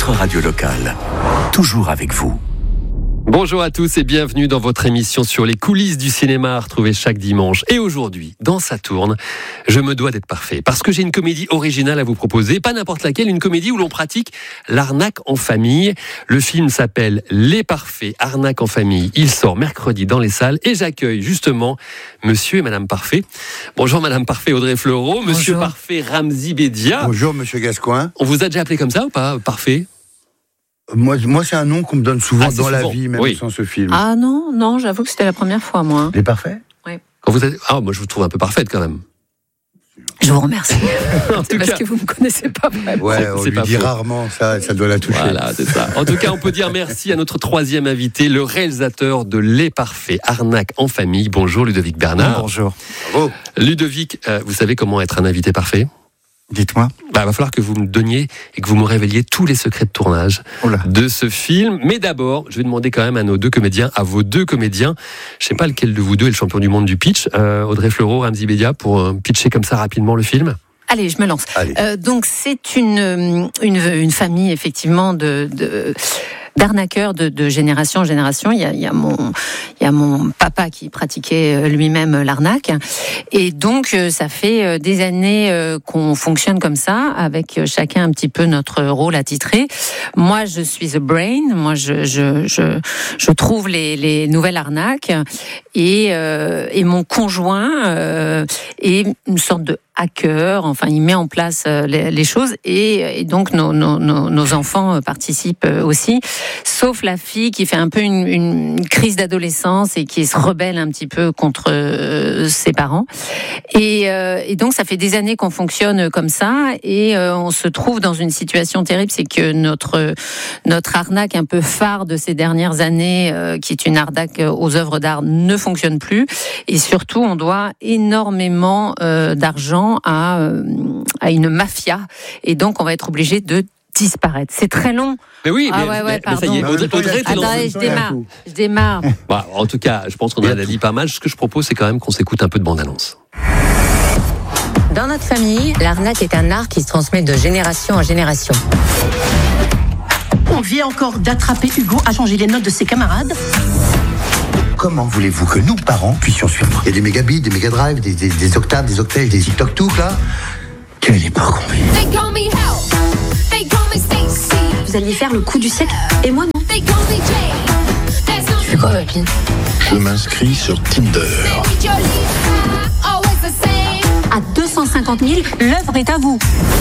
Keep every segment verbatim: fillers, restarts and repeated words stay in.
votre radio locale. Toujours avec vous. Bonjour à tous et bienvenue dans votre émission sur les coulisses du cinéma à retrouver chaque dimanche. Et aujourd'hui, dans Saturne, je me dois d'être parfait parce que j'ai une comédie originale à vous proposer, pas n'importe laquelle, une comédie où l'on pratique l'arnaque en famille. Le film s'appelle Les Parfaits, arnaque en famille. Il sort mercredi dans les salles et j'accueille justement Monsieur et Madame Parfait. Bonjour Madame Parfait, Audrey Fleurot. Monsieur Bonjour. Parfait, Ramzy Bedia. Bonjour Monsieur Gascoin. On vous a déjà appelé comme ça ou pas, Parfait? Moi, moi, c'est un nom qu'on me donne souvent ah, dans souvent. la vie, même oui. sans ce film. Ah non, non, j'avoue que c'était la première fois, moi. Les Parfaits ? Oui. Quand vous êtes... Ah, moi, je vous trouve un peu parfaite, quand même. Je vous remercie. en c'est parce cas... que vous ne me connaissez pas vraiment. Ouais, c'est, on c'est lui pas dit faux. rarement, ça, ça doit la toucher. Voilà, c'est ça. En tout cas, on peut dire merci à notre troisième invité, le réalisateur de Les Parfaits, arnaque en famille. Bonjour Ludovic Bernard. Bonjour. Bravo. Ludovic, euh, vous savez comment être un invité parfait ? Dites-moi. Bah, il va falloir que vous me donniez et que vous me révéliez tous les secrets de tournage Oula. de ce film. Mais d'abord, je vais demander quand même à nos deux comédiens, à vos deux comédiens, je ne sais pas lequel de vous deux est le champion du monde du pitch, euh, Audrey Fleurot, Ramzy Bedia, pour euh, pitcher comme ça rapidement le film. Allez, je me lance. Euh, donc c'est une, une une famille effectivement de, de d'arnaqueurs de, de génération en génération. Il y a, il y a mon il y a mon papa qui pratiquait lui-même l'arnaque et donc ça fait des années qu'on fonctionne comme ça avec chacun un petit peu notre rôle attitré. Moi, je suis the brain. Moi, je je je, je trouve les les nouvelles arnaques et euh, et mon conjoint euh, est une sorte de hacker, enfin il met en place les, les choses et, et donc nos, nos, nos, nos enfants participent aussi, sauf la fille qui fait un peu une, une crise d'adolescence et qui se rebelle un petit peu contre euh, ses parents. Et, euh, et donc ça fait des années qu'on fonctionne comme ça et euh, on se trouve dans une situation terrible, c'est que notre, notre arnaque un peu phare de ces dernières années, euh, qui est une arnaque aux œuvres d'art, ne fonctionne plus et surtout on doit énormément euh, d'argent À, à une mafia et donc on va être obligé de disparaître. C'est très long. Mais oui, ah mais, ouais, ouais, mais ça y est, Audrey, Audrey, Attendez, je démarre. Je démarre. Bon, en tout cas, je pense qu'on en a dit pas mal. Ce que je propose, c'est quand même qu'on s'écoute un peu de bande-annonce. Dans notre famille, l'arnaque est un art qui se transmet de génération en génération. On vient encore d'attraper Hugo à changer les notes de ses camarades. Comment voulez-vous que nous, parents, puissions suivre ? Il y a des mégabits, des mégadrives, des, des, des octaves, des octaves, des TikTok-touk, là. Quelle époque on vit ? Vous alliez faire le coup du siècle, et moi non. Tu fais quoi, Papine ? Je m'inscris sur Tinder. À deux cent cinquante mille, l'œuvre est à vous.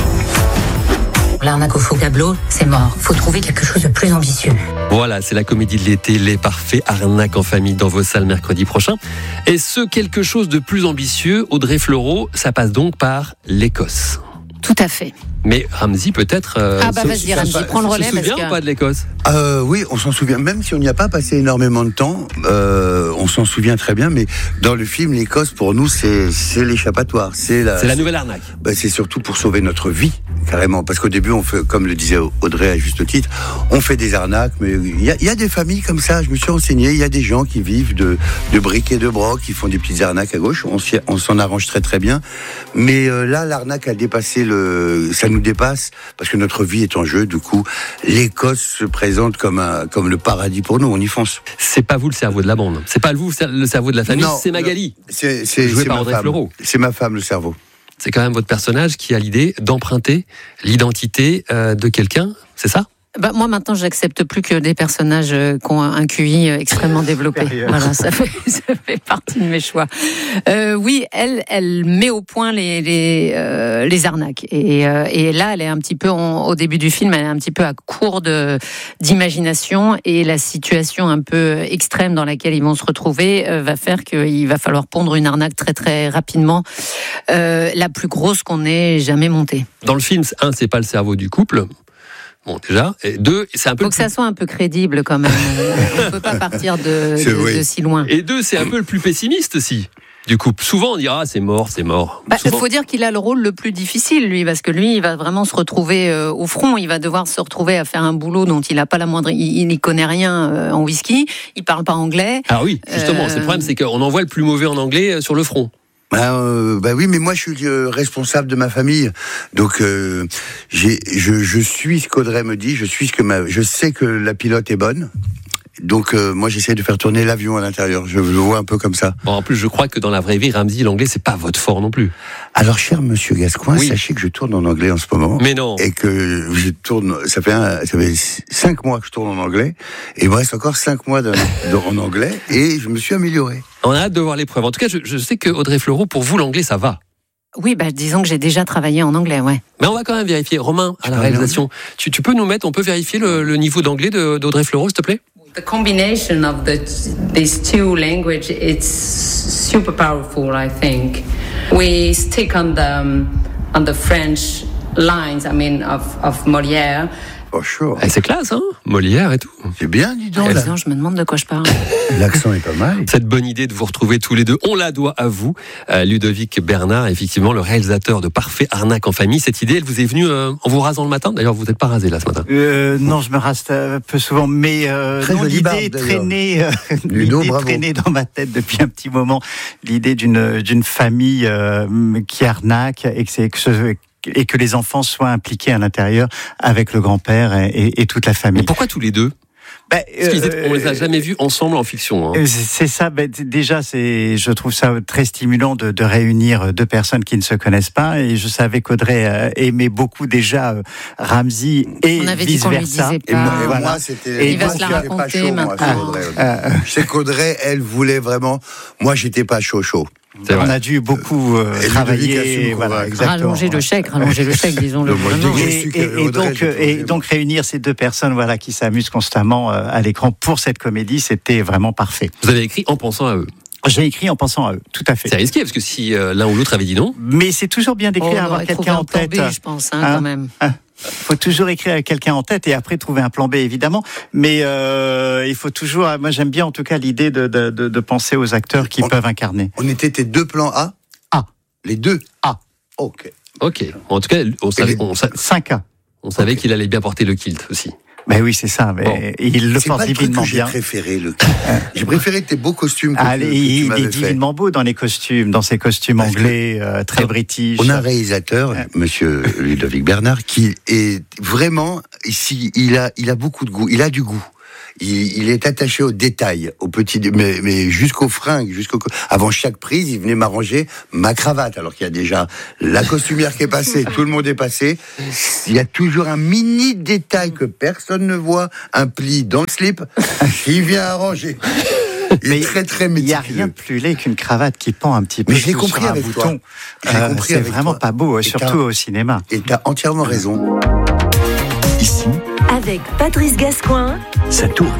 L'arnaque au faux tableau, c'est mort. Faut trouver quelque chose de plus ambitieux. Voilà, c'est la comédie de l'été, Les Parfaits, arnaque en famille dans vos salles mercredi prochain. Et ce quelque chose de plus ambitieux, Audrey Fleurot, ça passe donc par l'Écosse. Tout à fait. Mais Ramzy, peut-être... Euh, ah bah vas-y Ramzy, prends le relais. On se souvient parce que... ou pas de l'Écosse ? euh, Oui, on s'en souvient. Même si on n'y a pas passé énormément de temps, euh, on s'en souvient très bien. Mais dans le film, l'Écosse, pour nous, c'est, c'est l'échappatoire. C'est la, c'est la nouvelle arnaque. Bah, c'est surtout pour sauver notre vie, carrément. Parce qu'au début, on fait, comme le disait Audrey à juste titre, on fait des arnaques. Mais il y a, y a des familles comme ça, je me suis renseigné. Il y a des gens qui vivent de, de briques et de brocs, qui font des petites arnaques à gauche. On, s'y, on s'en arrange très très bien. Mais euh, là, l'arnaque a dépassé le... Ça nous dépasse. Parce que notre vie est en jeu, du coup, l'Écosse se présente comme un, comme le paradis pour nous, on y fonce. C'est pas vous le cerveau de la bande, c'est pas vous le cerveau de la famille, non, c'est Magali. C'est, c'est, joué c'est par ma Audrey femme. Fleurot. C'est ma femme, le cerveau. C'est quand même votre personnage qui a l'idée d'emprunter l'identité euh, de quelqu'un, c'est ça ? Bah, moi, maintenant, j'accepte plus que des personnages qui ont un Q I extrêmement développé. Voilà, ça fait, ça fait partie de mes choix. Euh, oui, elle, elle met au point les, les, euh, les arnaques. Et, euh, et là, elle est un petit peu, on, au début du film, elle est un petit peu à court de, d'imagination. Et la situation un peu extrême dans laquelle ils vont se retrouver euh, va faire qu'il va falloir pondre une arnaque très, très rapidement. Euh, la plus grosse qu'on ait jamais montée. Dans le film, un, c'est pas le cerveau du couple. Bon, déjà. Et deux, c'est un peu. Faut que ça soit un peu crédible quand même. On ne peut pas partir de, de, oui. de si loin. Et deux, c'est un peu le plus pessimiste aussi. Du coup, souvent on dira ah, c'est mort, c'est mort. Bah, il souvent... faut dire qu'il a le rôle le plus difficile, lui, parce que lui, il va vraiment se retrouver euh, au front. Il va devoir se retrouver à faire un boulot dont il n'a pas la moindre. Il n'y connaît rien euh, en whisky. Il parle pas anglais. Ah oui, justement. Euh... C'est le problème, c'est qu'on envoie le plus mauvais en anglais sur le front. Bah, euh, bah oui, mais moi je suis euh, responsable de ma famille, donc euh, j'ai, je, je suis ce qu'Audrey me dit, je suis ce que ma, je sais que la pilote est bonne. Donc euh, moi j'essaie de faire tourner l'avion à l'intérieur. Je le vois un peu comme ça. Bon, en plus, je crois que dans la vraie vie, Ramzy, l'anglais, c'est pas votre fort non plus. Alors, cher Monsieur Gascoigne, oui. sachez que je tourne en anglais en ce moment. Mais non. Et que je tourne. Ça fait un, ça fait cinq mois que je tourne en anglais. Et il me reste encore cinq mois de, de, en anglais. Et je me suis amélioré. On a hâte de voir l'épreuve. En tout cas, je, je sais que Audrey Fleurot, pour vous, l'anglais, ça va. Oui, bah, disons que j'ai déjà travaillé en anglais, ouais. Mais on va quand même vérifier. Romain, à Tu la parles réalisation, tu, tu peux nous mettre, on peut vérifier le, le niveau d'anglais de, d'Audrey Fleurot, s'il te plaît? The combination of the, these two languages, it's super powerful, I think. We stick on the, um, on the French lines, I mean, of, of Molière. Oh, chaud. Eh, c'est classe, hein, Molière et tout. C'est bien, dis donc. Ah, Là. disons, je me demande de quoi je parle. L'accent est pas mal. Cette bonne idée de vous retrouver tous les deux, on la doit à vous, euh, Ludovic Bernard, effectivement, le réalisateur de Parfait Arnaque en famille. Cette idée, elle vous est venue euh, en vous rasant le matin? D'ailleurs, vous n'êtes pas rasé là ce matin. Euh, non, je me rase un peu souvent, mais euh, non, l'idée traînait, euh, Ludo, l'idée traînait dans ma tête depuis un petit moment. L'idée d'une d'une famille euh, qui arnaque et que c'est que ce, et que les enfants soient impliqués à l'intérieur avec le grand-père et, et, et toute la famille. Mais pourquoi tous les deux? Ben, Parce qu'ils étaient, on les a jamais vus ensemble en fiction. Hein. C'est ça. Ben, déjà, c'est, je trouve ça très stimulant de, de réunir deux personnes qui ne se connaissent pas. Et je savais qu'Audrey euh, aimait beaucoup déjà euh, Ramzy et vice versa. Et moi, et voilà. moi c'était. Et il va se la raconter maintenant. Je sais qu'Audrey, elle voulait vraiment. Moi, j'étais pas chaud chaud. C'est on vrai. a dû beaucoup euh, travailler, voilà, rallonger le chèque, rallonger le chèque, disons-le. Et, et, et, donc, et donc réunir ces deux personnes, voilà, qui s'amusent constamment euh, à l'écran pour cette comédie, c'était vraiment parfait. Vous avez écrit en pensant à eux? J'ai écrit en pensant à eux, tout à fait. C'est risqué parce que si euh, l'un ou l'autre avait dit non. Mais c'est toujours bien d'écrire, oh, avoir quelqu'un en tête. B, je pense, hein, hein, quand même. Hein. Il faut toujours écrire avec quelqu'un en tête et après trouver un plan B, évidemment. Mais euh, il faut toujours. Moi, j'aime bien en tout cas l'idée de, de, de, de penser aux acteurs qui on, peuvent incarner. On était tes deux plans A. A. Les deux A. Ok. Ok. En tout cas, on savait, on, cinq A. On savait okay. qu'il allait bien porter le kilt aussi. Ben oui, c'est ça. Mais bon. Il le porte divinement bien. J'ai préféré le. J'ai préféré tes beaux costumes. Que Allez, tu, que il tu est divinement beau dans les costumes, dans ses costumes Parce anglais euh, très british. On a un réalisateur, ouais. Monsieur Ludovic Bernard, qui est vraiment ici. Il a, il a beaucoup de goût. Il a du goût. Il, il est attaché aux détails, aux petits, mais, mais jusqu'aux fringues, jusqu'au. Avant chaque prise, il venait m'arranger ma cravate, alors qu'il y a déjà la costumière qui est passée, tout le monde est passé. Il y a toujours un mini détail que personne ne voit, un pli dans le slip, il vient arranger. Il est très très méticuleux. Il n'y a rien de plus laid qu'une cravate qui pend un petit peu. Mais je l'ai compris avec bouton. toi. Euh, compris c'est vraiment toi. Pas beau, et surtout au cinéma. Et tu as entièrement raison. Ici, avec Patrice Gascoigne, ça tourne.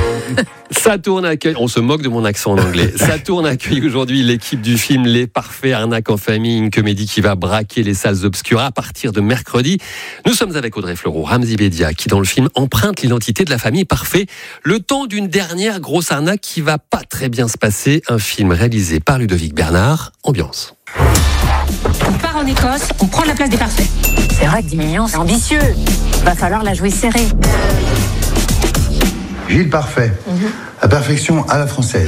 Saturne accueille, on se moque de mon accent en anglais. Saturne accueille aujourd'hui l'équipe du film Les Parfaits Arnaques en famille, une comédie qui va braquer les salles obscures à partir de mercredi. Nous sommes avec Audrey Fleurot, Ramzy Bedia, qui dans le film emprunte l'identité de la famille Parfait, le temps d'une dernière grosse arnaque qui va pas très bien se passer. Un film réalisé par Ludovic Bernard. Ambiance. On part en Écosse, on prend la place des Parfaits. C'est vrai que dix millions, c'est ambitieux. Va falloir la jouer serrée. Gilles Parfait, mm-hmm. La perfection à la française.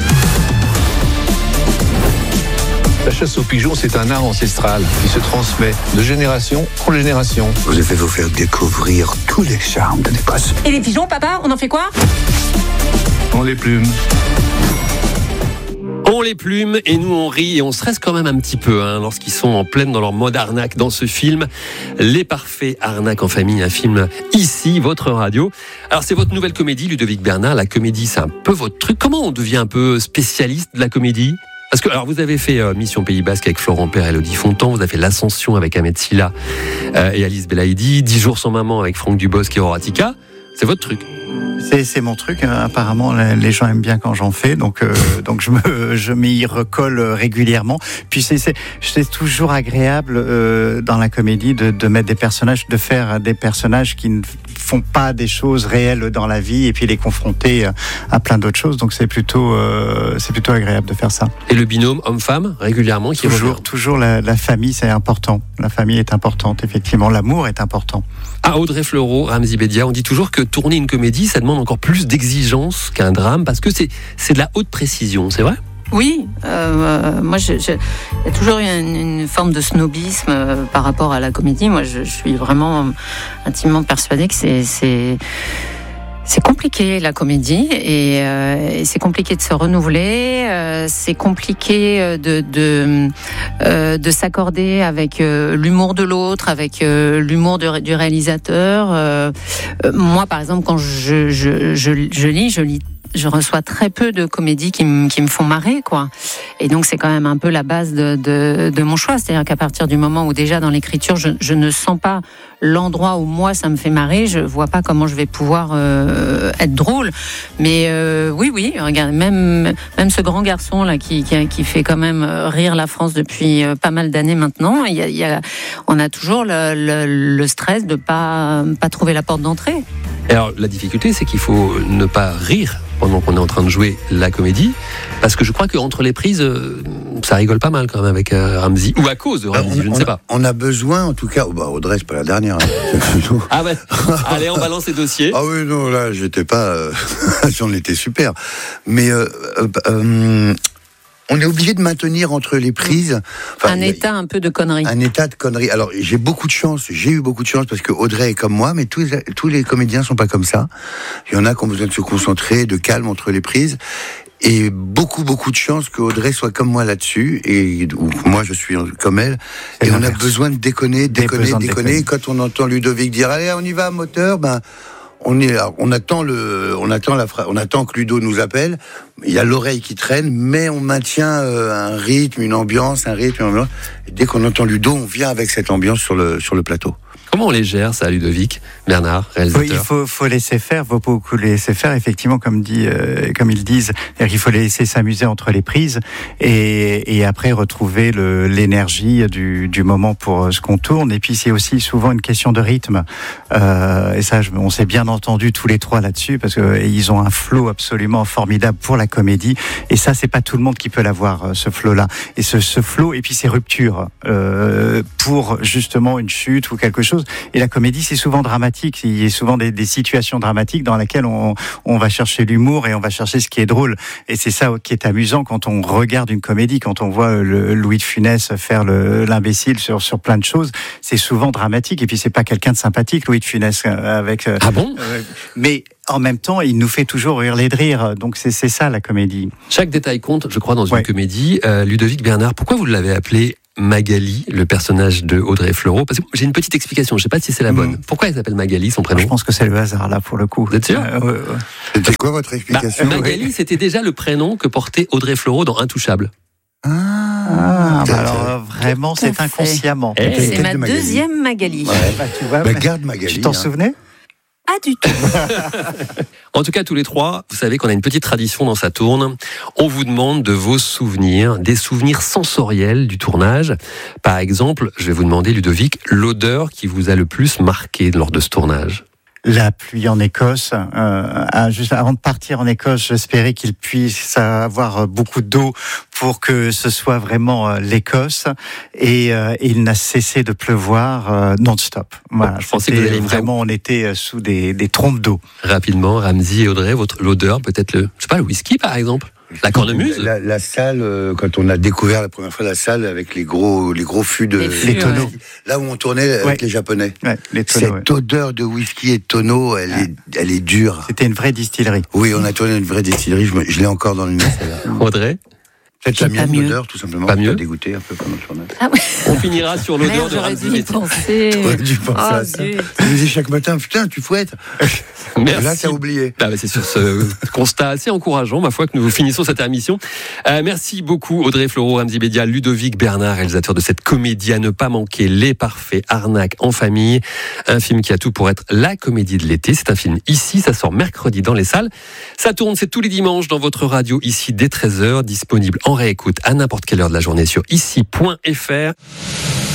La chasse aux pigeons, c'est un art ancestral qui se transmet de génération en génération. Vous devez vous faire découvrir tous les charmes de l'Écosse. Et les pigeons, papa, on en fait quoi? On les plume. On les plume et nous on rit et on stresse quand même un petit peu hein, lorsqu'ils sont en pleine dans leur mode arnaque dans ce film Les Parfaits Arnaques en famille, un film ici, votre radio. Alors c'est votre nouvelle comédie Ludovic Bernard, la comédie c'est un peu votre truc. Comment on devient un peu spécialiste de la comédie? Parce que alors vous avez fait euh, Mission Pays Basque avec Florent Père et Elodie Fontan, vous avez fait L'Ascension avec Ahmed Silla euh, et Alice Belaïdi, Dix jours sans maman avec Franck Dubosc et Horatica. C'est votre truc. C'est, c'est mon truc. Apparemment, les gens aiment bien quand j'en fais, donc euh, donc je me je m'y recolle régulièrement. Puis c'est c'est, c'est toujours agréable euh, dans la comédie de, de mettre des personnages, de faire des personnages qui ne font pas des choses réelles dans la vie et puis les confronter à plein d'autres choses. Donc c'est plutôt euh, c'est plutôt agréable de faire ça. Et le binôme homme-femme régulièrement qui toujours revient. toujours la, la famille c'est important. La famille est importante effectivement. L'amour est important. À Audrey Fleurot, Ramzy Bedia, on dit toujours que tourner une comédie, ça demande encore plus d'exigence qu'un drame, parce que c'est, c'est de la haute précision, c'est vrai ? Oui, euh, moi, je, je, il y a toujours eu une, une forme de snobisme euh, par rapport à la comédie. Moi, je, je suis vraiment intimement persuadée que c'est, c'est, c'est compliqué la comédie et, euh, et c'est compliqué de se renouveler. Euh, c'est compliqué de de, euh, de s'accorder avec euh, l'humour de l'autre, avec euh, l'humour de, du réalisateur. Euh, euh, moi, par exemple, quand je je, je, je lis, je lis. Je reçois très peu de comédies qui me, qui me font marrer, quoi. Et donc, c'est quand même un peu la base de, de, de mon choix. C'est-à-dire qu'à partir du moment où déjà dans l'écriture, je, je ne sens pas l'endroit où moi ça me fait marrer, je vois pas comment je vais pouvoir euh, être drôle. Mais euh, oui, oui, regarde, même même ce grand garçon là qui qui, qui fait quand même rire la France depuis pas mal d'années maintenant. Il y a, il y a on a toujours le, le, le stress de pas pas trouver la porte d'entrée. Alors la difficulté, c'est qu'il faut ne pas rire pendant qu'on est en train de jouer la comédie, parce que je crois qu'entre les prises, ça rigole pas mal quand même avec euh, Ramzy, ou à cause de Ramzy, on, je ne on sais a, pas. On a besoin, en tout cas, oh bah Audrey, c'est pas la dernière. Hein. Ah ben, allez, on balance les dossiers. Ah oui, non, là, j'étais pas, euh, j'en étais super. Mais euh, euh, euh, on est obligé de maintenir entre les prises enfin, un état a, un peu de connerie. Un état de connerie. Alors j'ai beaucoup de chance, j'ai eu beaucoup de chance parce que Audrey est comme moi, mais tous les, tous les comédiens sont pas comme ça. Il y en a qui ont besoin de se concentrer, de calme entre les prises. Et beaucoup, beaucoup de chance que Audrey soit comme moi là-dessus, et ou moi je suis comme elle. Et, et on a besoin de déconner, déconner, déconner. déconner. Quand on entend Ludovic dire allez, on y va, moteur, ben. On est, on attend le, on attend la, on attend que Ludo nous appelle. Il y a l'oreille qui traîne, mais on maintient un rythme, une ambiance, un rythme, une ambiance. Et dès qu'on entend Ludo, on vient avec cette ambiance sur le, sur le plateau. Comment on les gère, ça, Ludovic, Bernard, réalisateur? Oui, il faut, faut laisser faire, il faut beaucoup laisser faire, effectivement, comme dit, euh, comme ils disent. Il faut les laisser s'amuser entre les prises et, et après retrouver le, l'énergie du, du moment pour ce qu'on tourne. Et puis, c'est aussi souvent une question de rythme. Euh, et ça, je, on s'est bien entendu tous les trois là-dessus parce qu'ils ont un flow absolument formidable pour la comédie. Et ça, c'est pas tout le monde qui peut l'avoir, ce flow-là. Et ce, ce flow, et puis ces ruptures, euh, pour justement une chute ou quelque chose. Et la comédie, c'est souvent dramatique. Il y a souvent des, des situations dramatiques dans lesquelles on, on va chercher l'humour et on va chercher ce qui est drôle. Et c'est ça qui est amusant quand on regarde une comédie, quand on voit le Louis de Funès faire le, l'imbécile sur, sur plein de choses. C'est souvent dramatique. Et puis, c'est pas quelqu'un de sympathique, Louis de Funès, avec. Ah bon? Euh, mais en même temps, il nous fait toujours hurler de rire. Donc, c'est, c'est ça, la comédie. Chaque détail compte, je crois, dans une ouais. comédie. Euh, Ludovic Bernard, pourquoi vous l'avez appelé Magali, le personnage de Audrey Fleurot? Parce que j'ai une petite explication, je ne sais pas si c'est la bonne. Mmh. Pourquoi elle s'appelle Magali, son prénom? Je pense que c'est le hasard, là, pour le coup. Vous êtes sûr? euh, ouais, ouais. C'était quoi votre explication? bah, Magali, oui. C'était déjà le prénom que portait Audrey Fleurot dans Intouchable. Ah, ah bah alors vraiment, c'est inconsciemment. Eh, c'est ma deuxième Magali. Ouais. Bah, tu vois, bah, garde Magali. Tu t'en hein. souvenais? Pas du tout. En tout cas, tous les trois, vous savez qu'on a une petite tradition dans sa tourne. On vous demande de vos souvenirs, des souvenirs sensoriels du tournage. Par exemple, je vais vous demander, Ludovic, l'odeur qui vous a le plus marqué lors de ce tournage. La pluie en Écosse. Euh, juste avant de partir en Écosse, j'espérais qu'il puisse avoir beaucoup d'eau pour que ce soit vraiment l'Écosse. Et, euh, et il n'a cessé de pleuvoir euh, non-stop. Voilà, je pensais que vous alliez vraiment, on était sous des, des trompes d'eau. Rapidement, Ramzy et Audrey, votre l'odeur, peut-être le, je sais pas, le whisky par exemple. La cornemuse. La, la salle, euh, quand on a découvert la première fois la salle avec les gros, les gros fûts de les, fûts, les tonneaux, ouais. là où on tournait avec ouais. les Japonais. Ouais, les tonneaux, Cette ouais. odeur de whisky et de tonneaux, elle, ouais. est, elle est dure. C'était une vraie distillerie. Oui, on a tourné une vraie distillerie. Je, me, je l'ai encore dans le nez. Audrey. Peut-être la mienne d'odeur, tout simplement. Pas mieux. Dégoûté un peu pendant le tournage. Ah ouais. On finira sur l'odeur Merde, de j'aurais Ramzy. dû y penser. J'aurais dû penser oh, à ça. Dieu. Je me disais chaque matin, putain, tu fouettes. Merci. Là, t'as oublié. Ah bah c'est sur ce constat assez encourageant, ma foi, que nous finissons cette émission. Euh, merci beaucoup, Audrey Fleurot, Ramzy Bédia, Ludovic Bernard, réalisateur de cette comédie à ne pas manquer, Les Parfaits, Arnaque en famille. Un film qui a tout pour être la comédie de l'été. C'est un film Ici, ça sort mercredi dans les salles. Ça tourne, c'est tous les dimanches dans votre radio, ici, dès treize heures, disponible en réécoute à n'importe quelle heure de la journée sur ici point f r.